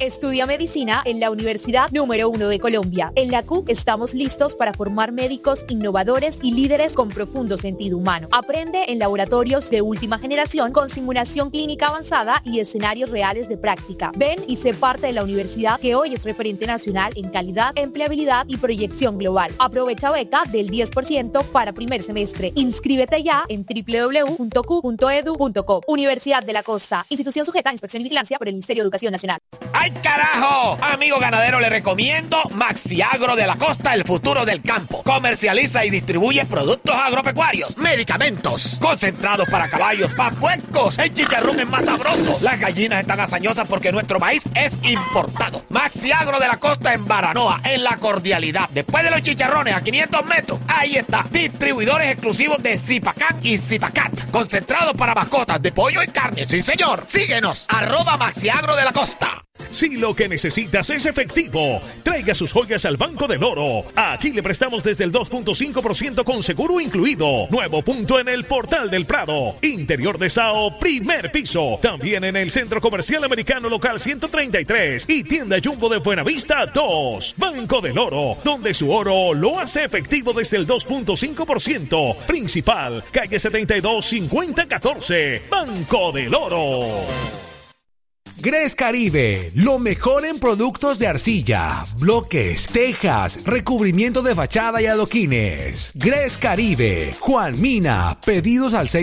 Estudia medicina en la Universidad número 1 de Colombia. En la CUC estamos listos para formar médicos innovadores y líderes con profundo sentido humano. Aprende en laboratorios de última generación con simulación clínica avanzada y escenarios reales de práctica. Ven y sé parte de la universidad que hoy es referente nacional en calidad, empleabilidad y proyección global. Aprovecha beca del 10% para primer semestre. Inscríbete ya en www.cu.edu.co. Universidad de la Costa. Institución sujeta a inspección y vigilancia por el Ministerio de Educación Nacional. ¡Ay, carajo! Amigo ganadero, le recomiendo Maxiagro de la Costa, el futuro del campo. Comercializa y distribuye productos agropecuarios, medicamentos, concentrados para caballos, para puercos. El chicharrón es más sabroso. Las gallinas están hazañosas porque nuestro maíz es importado. Maxiagro de la Costa en Baranoa, en La Cordialidad. Después de los chicharrones, a 500 metros, ahí está. Distribuidores exclusivos de Zipacán y Zipacat. Concentrados para mascotas de pollo y carne. Sí, señor. Síguenos, @Maxiagro de la Costa. Si lo que necesitas es efectivo, traiga sus joyas al Banco del Oro. Aquí le prestamos desde el 2.5% con seguro incluido. Nuevo punto en el Portal del Prado. Interior de Sao, primer piso. También en el Centro Comercial Americano Local 133 y Tienda Jumbo de Buenavista 2. Banco del Oro, donde su oro lo hace efectivo desde el 2.5%. Principal, calle 72 5014. Banco del Oro. Gres Caribe, lo mejor en productos de arcilla, bloques, tejas, recubrimiento de fachada y adoquines. Gres Caribe, Juan Mina, pedidos al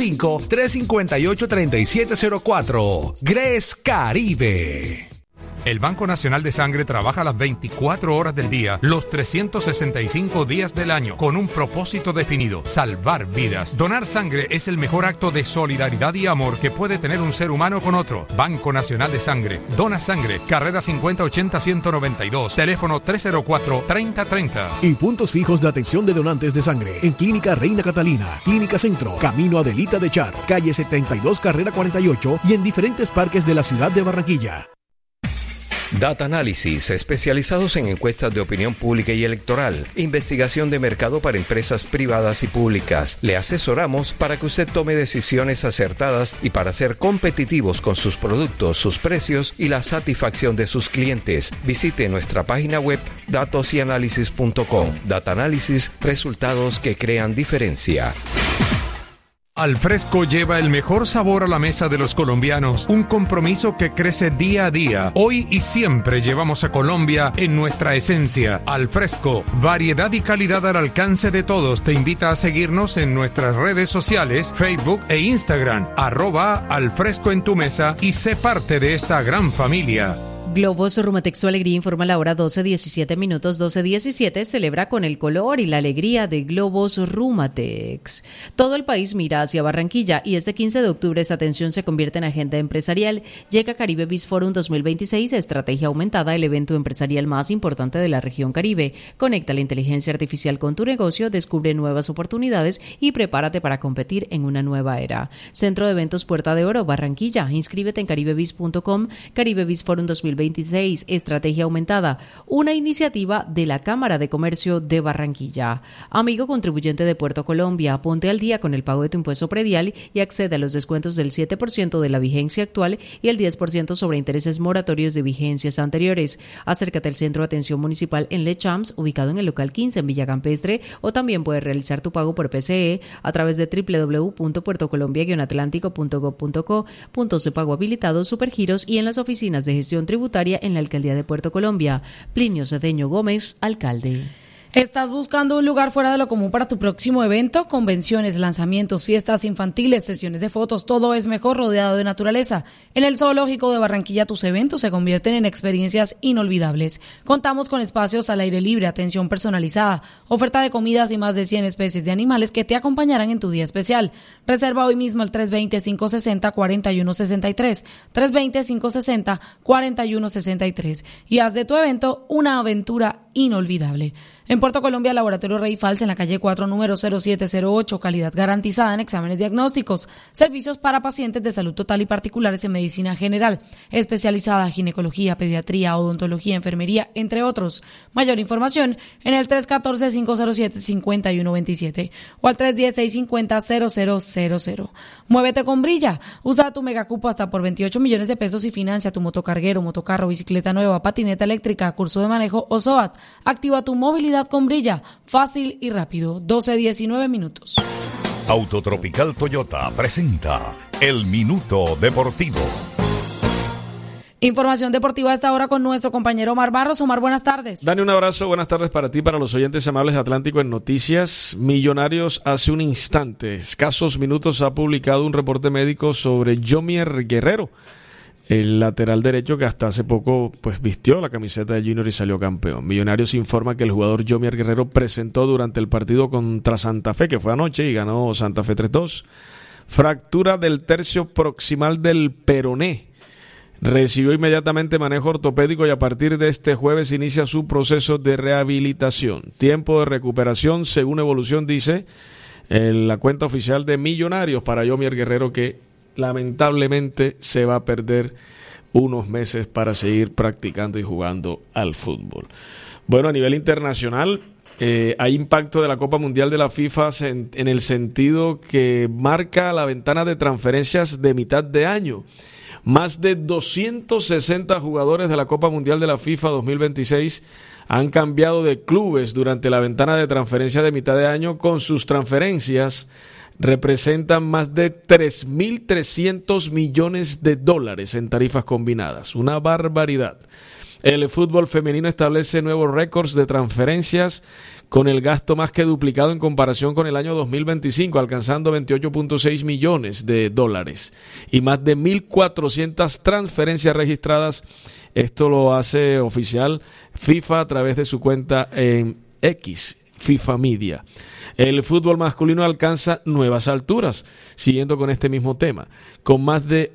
605-358-3704. Gres Caribe. El Banco Nacional de Sangre trabaja las 24 horas del día, los 365 días del año, con un propósito definido: salvar vidas. Donar sangre es el mejor acto de solidaridad y amor que puede tener un ser humano con otro. Banco Nacional de Sangre. Dona sangre. Carrera 5080-192. Teléfono 304-3030. Y puntos fijos de atención de donantes de sangre en Clínica Reina Catalina, Clínica Centro, Camino Adelita de Char, calle 72, carrera 48 y en diferentes parques de la ciudad de Barranquilla. Data Análisis, especializados en encuestas de opinión pública y electoral, investigación de mercado para empresas privadas y públicas. Le asesoramos para que usted tome decisiones acertadas y para ser competitivos con sus productos, sus precios y la satisfacción de sus clientes. Visite nuestra página web datosyanalysis.com. Data Análisis, resultados que crean diferencia. Alfresco lleva el mejor sabor a la mesa de los colombianos, un compromiso que crece día a día. Hoy y siempre llevamos a Colombia en nuestra esencia. Alfresco, variedad y calidad al alcance de todos. Te invita a seguirnos en nuestras redes sociales, Facebook e Instagram, @Alfresco en tu mesa, y sé parte de esta gran familia. Globos Rumatex, su alegría, informa la hora 12:17, 12:17, celebra con el color y la alegría de Globos Rumatex. Todo el país mira hacia Barranquilla y este 15 de octubre esa atención se convierte en agenda empresarial. Llega Caribe Biz Forum 2026, estrategia aumentada, el evento empresarial más importante de la región Caribe. Conecta la inteligencia artificial con tu negocio, descubre nuevas oportunidades y prepárate para competir en una nueva era. Centro de Eventos Puerta de Oro, Barranquilla. Inscríbete en caribebiz.com. Caribe Biz Forum 2026, estrategia aumentada, una iniciativa de la Cámara de Comercio de Barranquilla. Amigo contribuyente de Puerto Colombia, ponte al día con el pago de tu impuesto predial y accede a los descuentos del 7% de la vigencia actual y el 10% sobre intereses moratorios de vigencias anteriores. Acércate al Centro de Atención Municipal en Le Champs, ubicado en el local 15 en Villa Campestre, o también puedes realizar tu pago por PCE a través de www.puertocolombia-atlántico.gov.co, puntos de pago habilitados, supergiros y en las oficinas de gestión tributaria en la Alcaldía de Puerto Colombia. Plinio Cedeño Gómez, alcalde. ¿Estás buscando un lugar fuera de lo común para tu próximo evento? Convenciones, lanzamientos, fiestas infantiles, sesiones de fotos, todo es mejor rodeado de naturaleza. En el Zoológico de Barranquilla tus eventos se convierten en experiencias inolvidables. Contamos con espacios al aire libre, atención personalizada, oferta de comidas y más de 100 especies de animales que te acompañarán en tu día especial. Reserva hoy mismo al 320-560-4163, 320-560-4163 y haz de tu evento una aventura inolvidable. En Puerto Colombia, Laboratorio Rey Fals, en la calle 4, número 0708, calidad garantizada en exámenes diagnósticos, servicios para pacientes de salud total y particulares en medicina general, especializada, ginecología, pediatría, odontología, enfermería, entre otros. Mayor información en el 314-507-5127 o al 310-650-0000. Muévete con Brilla. Usa tu megacupo hasta por 28 millones de pesos y financia tu motocarguero, motocarro, bicicleta nueva, patineta eléctrica, curso de manejo o SOAT. Activa tu movilidad con Brilla, fácil y rápido. 12:19 minutos. Autotropical Toyota presenta El Minuto Deportivo. Información deportiva a esta hora con nuestro compañero Omar Barros. Omar, buenas tardes. Dani, un abrazo, buenas tardes para ti, para los oyentes amables de Atlántico en Noticias. Millonarios hace un instante, escasos minutos, ha publicado un reporte médico sobre Yomier Guerrero, el lateral derecho que hasta hace poco vistió la camiseta de Junior y salió campeón. Millonarios informa que el jugador Yomier Guerrero presentó durante el partido contra Santa Fe, que fue anoche, y ganó Santa Fe 3-2, fractura del tercio proximal del peroné. Recibió inmediatamente manejo ortopédico y a partir de este jueves inicia su proceso de rehabilitación. Tiempo de recuperación, según Evolución, dice en la cuenta oficial de Millonarios para Yomier Guerrero, que lamentablemente se va a perder unos meses para seguir practicando y jugando al fútbol. Bueno, a nivel internacional, hay impacto de la Copa Mundial de la FIFA en el sentido que marca la ventana de transferencias de mitad de año. Más de 260 jugadores de la Copa Mundial de la FIFA 2026 han cambiado de clubes durante la ventana de transferencia de mitad de año. Con sus transferencias representan más de 3.300 millones de dólares en tarifas combinadas. Una barbaridad. El fútbol femenino establece nuevos récords de transferencias con el gasto más que duplicado en comparación con el año 2025, alcanzando 28.6 millones de dólares y más de 1.400 transferencias registradas. Esto lo hace oficial FIFA a través de su cuenta en X, FIFA Media. El fútbol masculino alcanza nuevas alturas, siguiendo con este mismo tema, con más de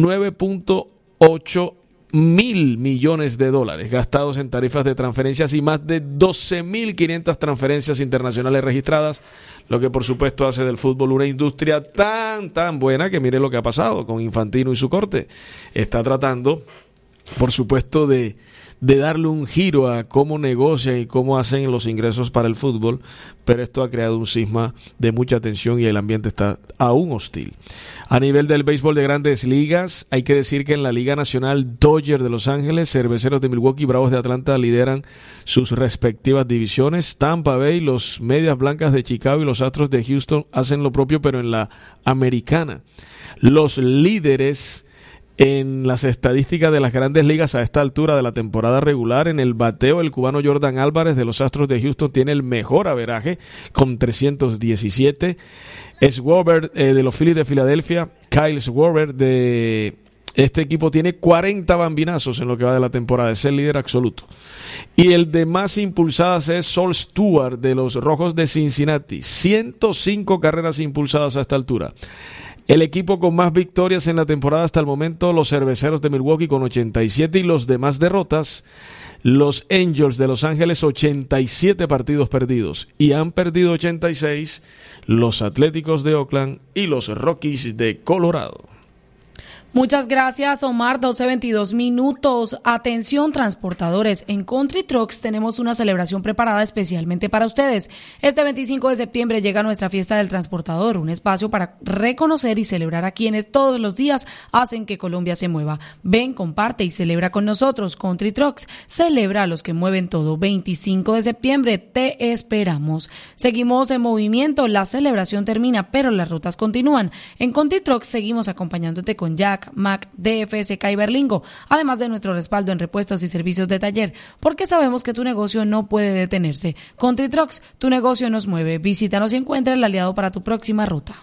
9.8 mil millones de dólares gastados en tarifas de transferencias y más de 12.500 transferencias internacionales registradas, lo que por supuesto hace del fútbol una industria tan buena que mire lo que ha pasado con Infantino y su corte. Está tratando, por supuesto, de darle un giro a cómo negocian y cómo hacen los ingresos para el fútbol, pero esto ha creado un cisma de mucha tensión y el ambiente está aún hostil. A nivel del béisbol de Grandes Ligas, hay que decir que en la Liga Nacional, Dodgers de Los Ángeles, Cerveceros de Milwaukee y Bravos de Atlanta lideran sus respectivas divisiones. Tampa Bay, los Medias Blancas de Chicago y los Astros de Houston hacen lo propio, pero en la Americana. Los líderes en las estadísticas de las Grandes Ligas a esta altura de la temporada regular, en el bateo, el cubano Jordan Álvarez de los Astros de Houston tiene el mejor averaje con 317. Schwarber de los Phillies de Filadelfia, Kyle Schwarber de este equipo tiene 40 bambinazos en lo que va de la temporada, es el líder absoluto. Y el de más impulsadas es Sol Stewart de los Rojos de Cincinnati, 105 carreras impulsadas a esta altura. El equipo con más victorias en la temporada hasta el momento, los Cerveceros de Milwaukee con 87 y los demás derrotas, los Angels de Los Ángeles 87 partidos perdidos y han perdido 86 los Atléticos de Oakland y los Rockies de Colorado. Muchas gracias, Omar. 12:22 minutos. Atención, transportadores. En Country Trucks tenemos una celebración preparada especialmente para ustedes. Este 25 de septiembre llega nuestra fiesta del transportador, un espacio para reconocer y celebrar a quienes todos los días hacen que Colombia se mueva. Ven, comparte y celebra con nosotros. Country Trucks celebra a los que mueven todo. 25 de septiembre, te esperamos. Seguimos en movimiento. La celebración termina, pero las rutas continúan. En Country Trucks seguimos acompañándote con Jack, Mac, DFSK y Berlingo, además de nuestro respaldo en repuestos y servicios de taller, porque sabemos que tu negocio no puede detenerse. Country Trucks, tu negocio nos mueve. Visítanos y encuentra el aliado para tu próxima ruta.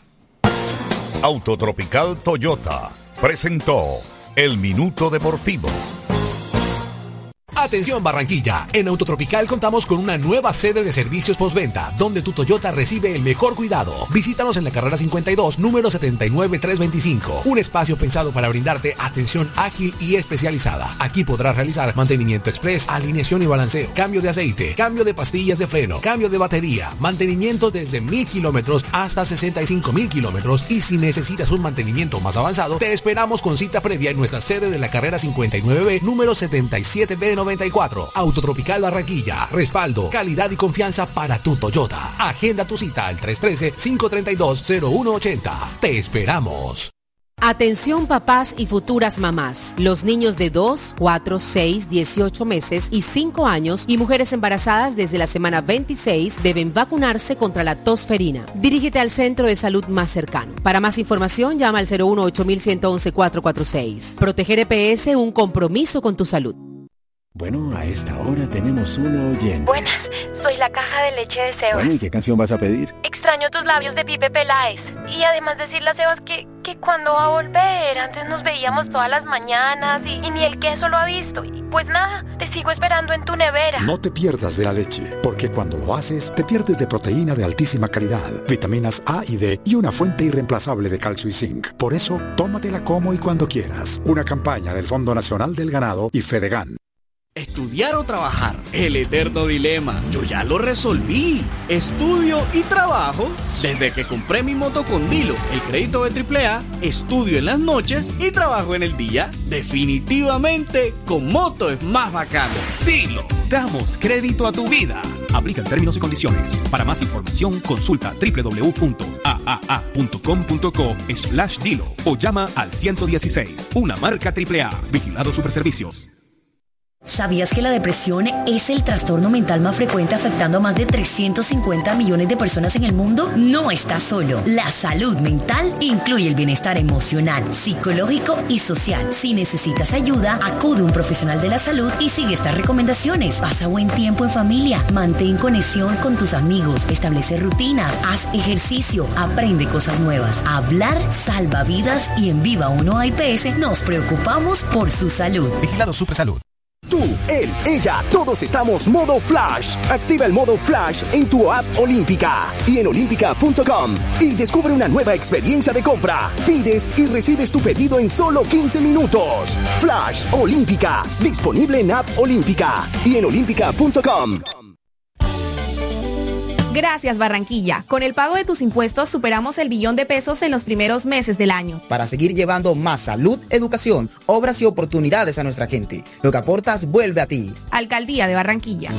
Autotropical Toyota presentó El Minuto Deportivo. Atención Barranquilla, en Autotropical contamos con una nueva sede de servicios postventa, donde tu Toyota recibe el mejor cuidado. Visítanos en la carrera 52, número 79325. Un espacio pensado para brindarte atención ágil y especializada. Aquí podrás realizar mantenimiento express, alineación y balanceo, cambio de aceite, cambio de pastillas de freno, cambio de batería, mantenimiento desde 1000 kilómetros hasta 65,000 kilómetros. Y si necesitas un mantenimiento más avanzado, te esperamos con cita previa en nuestra sede de la carrera 59B, número 77B94. Autotropical Barranquilla. Respaldo, calidad y confianza para tu Toyota. Agenda tu cita al 313-532-0180. Te esperamos. Atención papás y futuras mamás. Los niños de 2, 4, 6, 18 meses y 5 años y mujeres embarazadas desde la semana 26 deben vacunarse contra la tosferina. Dirígete al centro de salud más cercano. Para más información llama al 018-111-446. Proteger EPS, un compromiso con tu salud. Bueno, a esta hora tenemos una oyente. Buenas, soy la caja de leche de Sebas. Bueno, ¿y qué canción vas a pedir? Extraño tus labios de Pipe Peláez. Y además decirle a Sebas que cuando va a volver, antes nos veíamos todas las mañanas y ni el queso lo ha visto. Y pues nada, te sigo esperando en tu nevera. No te pierdas de la leche, porque cuando lo haces, te pierdes de proteína de altísima calidad, vitaminas A y D y una fuente irreemplazable de calcio y zinc. Por eso, tómatela como y cuando quieras. Una campaña del Fondo Nacional del Ganado y Fedegan. Estudiar o trabajar, el eterno dilema. Yo ya lo resolví. Estudio y trabajo. Desde que compré mi moto con Dilo, el crédito de AAA, estudio en las noches y trabajo en el día. Definitivamente, con moto es más bacano. Dilo, damos crédito a tu vida. Aplican términos y condiciones. Para más información, consulta www.aaa.com.co/Dilo o llama al 116. Una marca AAA. Vigilado Superservicios. ¿Sabías que la depresión es el trastorno mental más frecuente afectando a más de 350 millones de personas en el mundo? No estás solo. La salud mental incluye el bienestar emocional, psicológico y social. Si necesitas ayuda, acude a un profesional de la salud y sigue estas recomendaciones. Pasa buen tiempo en familia, mantén conexión con tus amigos, establece rutinas, haz ejercicio, aprende cosas nuevas. Hablar salva vidas y en Viva 1 IPS nos preocupamos por su salud. Vigilado Supersalud. Tú, él, ella, todos estamos modo Flash. Activa el modo Flash en tu app Olímpica y en olímpica.com y descubre una nueva experiencia de compra. Pides y recibes tu pedido en solo 15 minutos. Flash Olímpica, disponible en app Olímpica y en olímpica.com. Gracias, Barranquilla. Con el pago de tus impuestos superamos el billón de pesos en los primeros meses del año. Para seguir llevando más salud, educación, obras y oportunidades a nuestra gente. Lo que aportas vuelve a ti. Alcaldía de Barranquilla.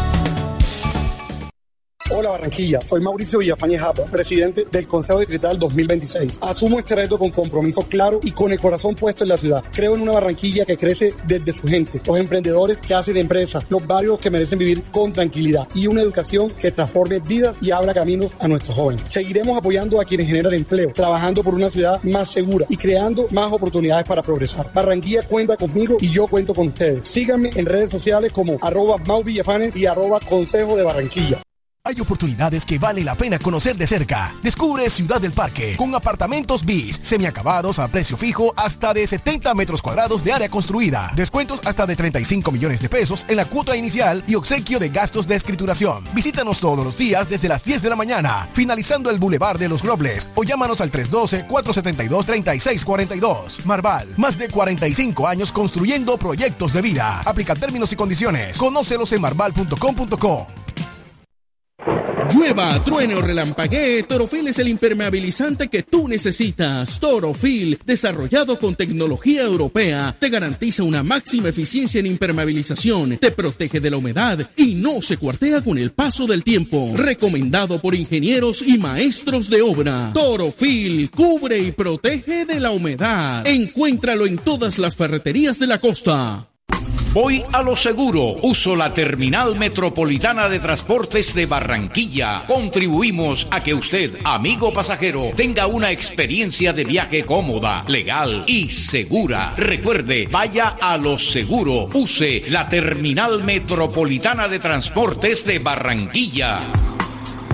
Hola Barranquilla, soy Mauricio Villafañe Japa, presidente del Consejo Distrital 2026. Asumo este reto con compromiso claro y con el corazón puesto en la ciudad. Creo en una Barranquilla que crece desde su gente, los emprendedores que hacen empresas, los barrios que merecen vivir con tranquilidad y una educación que transforme vidas y abra caminos a nuestros jóvenes. Seguiremos apoyando a quienes generan empleo, trabajando por una ciudad más segura y creando más oportunidades para progresar. Barranquilla cuenta conmigo y yo cuento con ustedes. Síganme en redes sociales como @MauVillafanes y @Consejo de Barranquilla. Hay oportunidades que vale la pena conocer de cerca. Descubre Ciudad del Parque con apartamentos BIS, semiacabados a precio fijo hasta de 70 metros cuadrados de área construida. Descuentos hasta de 35 millones de pesos en la cuota inicial y obsequio de gastos de escrituración. Visítanos todos los días desde las 10 de la mañana, finalizando el Boulevard de los Robles, o llámanos al 312-472-3642. Marval, más de 45 años construyendo proyectos de vida. Aplica términos y condiciones. Conócelos en marval.com.co. Llueva, truene o relampaguee, Torofil es el impermeabilizante que tú necesitas. Torofil, desarrollado con tecnología europea, te garantiza una máxima eficiencia en impermeabilización, te protege de la humedad y no se cuartea con el paso del tiempo. Recomendado por ingenieros y maestros de obra. Torofil, cubre y protege de la humedad. Encuéntralo en todas las ferreterías de la costa. Voy a lo seguro. Uso la Terminal Metropolitana de Transportes de Barranquilla. Contribuimos a que usted, amigo pasajero, tenga una experiencia de viaje cómoda, legal y segura. Recuerde, vaya a lo seguro. Use la Terminal Metropolitana de Transportes de Barranquilla.